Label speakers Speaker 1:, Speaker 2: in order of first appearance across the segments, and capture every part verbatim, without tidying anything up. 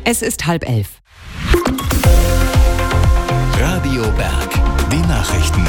Speaker 1: Es ist halb elf.
Speaker 2: Radio Berg, die Nachrichten.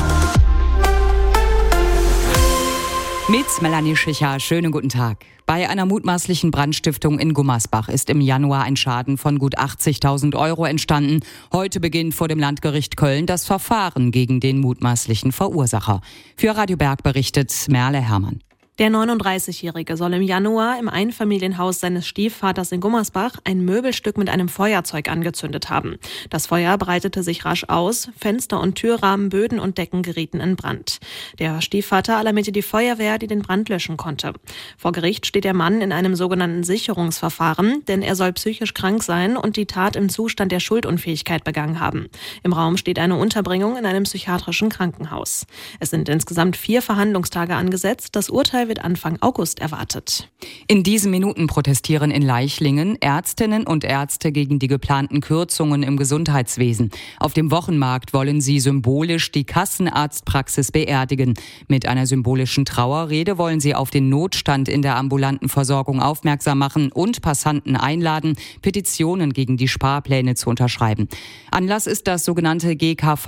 Speaker 1: Mit Melanie Schicher, schönen guten Tag. Bei einer mutmaßlichen Brandstiftung in Gummersbach ist im Januar ein Schaden von gut achtzigtausend Euro entstanden. Heute beginnt vor dem Landgericht Köln das Verfahren gegen den mutmaßlichen Verursacher. Für Radio Berg berichtet Merle Herrmann.
Speaker 3: Der neununddreißigjährige soll im Januar im Einfamilienhaus seines Stiefvaters in Gummersbach ein Möbelstück mit einem Feuerzeug angezündet haben. Das Feuer breitete sich rasch aus, Fenster und Türrahmen, Böden und Decken gerieten in Brand. Der Stiefvater alarmierte die Feuerwehr, die den Brand löschen konnte. Vor Gericht steht der Mann in einem sogenannten Sicherungsverfahren, denn er soll psychisch krank sein und die Tat im Zustand der Schuldunfähigkeit begangen haben. Im Raum steht eine Unterbringung in einem psychiatrischen Krankenhaus. Es sind insgesamt vier Verhandlungstage angesetzt. Das Urteil wird Anfang August erwartet.
Speaker 1: In diesen Minuten protestieren in Leichlingen Ärztinnen und Ärzte gegen die geplanten Kürzungen im Gesundheitswesen. Auf dem Wochenmarkt wollen sie symbolisch die Kassenarztpraxis beerdigen. Mit einer symbolischen Trauerrede wollen sie auf den Notstand in der ambulanten Versorgung aufmerksam machen und Passanten einladen, Petitionen gegen die Sparpläne zu unterschreiben. Anlass ist das sogenannte G K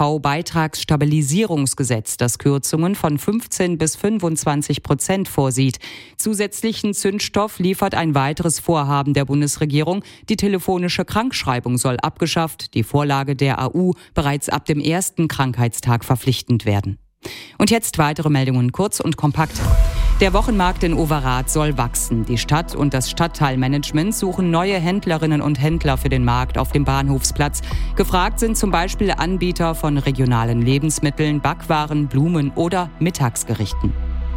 Speaker 1: V-Beitragsstabilisierungsgesetz, das Kürzungen von fünfzehn bis fünfundzwanzig Prozent vorsieht. Zusätzlichen Zündstoff liefert ein weiteres Vorhaben der Bundesregierung. Die telefonische Krankschreibung soll abgeschafft, die Vorlage der A U bereits ab dem ersten Krankheitstag verpflichtend werden. Und jetzt weitere Meldungen, kurz und kompakt. Der Wochenmarkt in Overath soll wachsen. Die Stadt und das Stadtteilmanagement suchen neue Händlerinnen und Händler für den Markt auf dem Bahnhofsplatz. Gefragt sind zum Beispiel Anbieter von regionalen Lebensmitteln, Backwaren, Blumen oder Mittagsgerichten.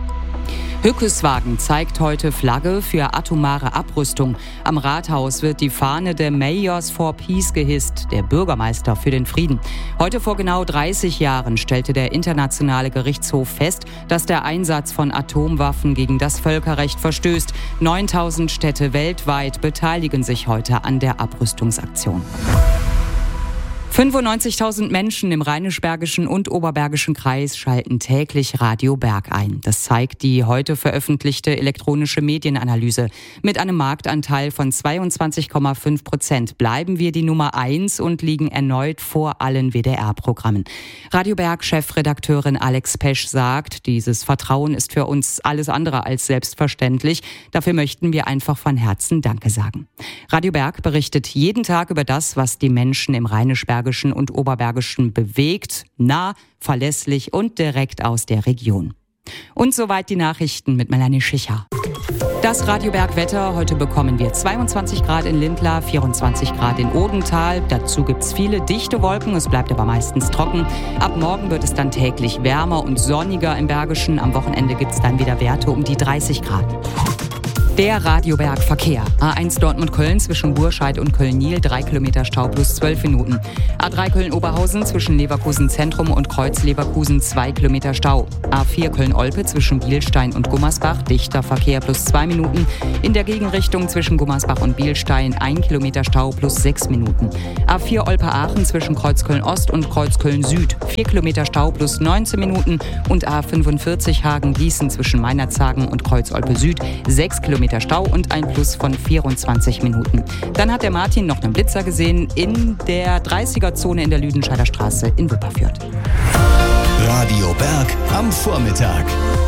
Speaker 1: Hückeswagen zeigt heute Flagge für atomare Abrüstung. Am Rathaus wird die Fahne der Mayors for Peace gehisst, der Bürgermeister für den Frieden. Heute vor genau dreißig Jahren stellte der Internationale Gerichtshof fest, dass der Einsatz von Atomwaffen gegen das Völkerrecht verstößt. neuntausend Städte weltweit beteiligen sich heute an der Abrüstungsaktion. fünfundneunzigtausend Menschen im Rheinisch-Bergischen und Oberbergischen Kreis schalten täglich Radio Berg ein. Das zeigt die heute veröffentlichte elektronische Medienanalyse. Mit einem Marktanteil von zweiundzwanzig Komma fünf Prozent bleiben wir die Nummer eins und liegen erneut vor allen W D R-Programmen. Radio Berg-Chefredakteurin Alex Pesch sagt, dieses Vertrauen ist für uns alles andere als selbstverständlich. Dafür möchten wir einfach von Herzen Danke sagen. Radio Berg berichtet jeden Tag über das, was die Menschen im Rheinisch-Bergischen und Oberbergischen bewegt, nah, verlässlich und direkt aus der Region. Und soweit die Nachrichten mit Melanie Schicher. Das Radio Berg Wetter. Heute bekommen wir zweiundzwanzig Grad in Lindlar, vierundzwanzig Grad in Odenthal. Dazu gibt's viele dichte Wolken, es bleibt aber meistens trocken. Ab morgen wird es dann täglich wärmer und sonniger im Bergischen. Am Wochenende gibt's dann wieder Werte um die dreißig Grad. Der Radio Berg Verkehr. A eins Dortmund-Köln zwischen Burscheid und Köln-Niel, drei Kilometer Stau plus zwölf Minuten. A drei Köln-Oberhausen zwischen Leverkusen Zentrum und Kreuz Leverkusen, zwei Kilometer Stau. A vier Köln-Olpe zwischen Bielstein und Gummersbach, dichter Verkehr plus zwei Minuten. In der Gegenrichtung zwischen Gummersbach und Bielstein, ein Kilometer Stau plus sechs Minuten. A vier Olpe-Aachen zwischen Kreuz Köln-Ost und Kreuz Köln-Süd, vier Kilometer Stau plus neunzehn Minuten. Und A fünfundvierzig Hagen-Gießen zwischen Meinerzhagen und Kreuz Olpe Süd, sechs Kilometer Stau und ein Plus von vierundzwanzig Minuten. Dann hat der Martin noch einen Blitzer gesehen in der dreißiger-Zone in der Lüdenscheider Straße in Wipperfürth.
Speaker 2: Radio Berg am Vormittag.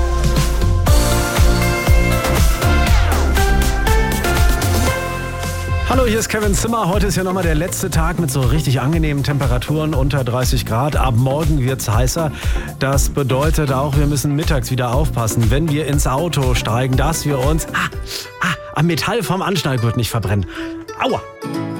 Speaker 4: Hallo, hier ist Kevin Zimmer. Heute ist ja nochmal der letzte Tag mit so richtig angenehmen Temperaturen unter dreißig Grad. Ab morgen wird's heißer. Das bedeutet auch, wir müssen mittags wieder aufpassen, wenn wir ins Auto steigen, dass wir uns ah, ah, am Metall vom Anschnallgurt nicht verbrennen. Aua!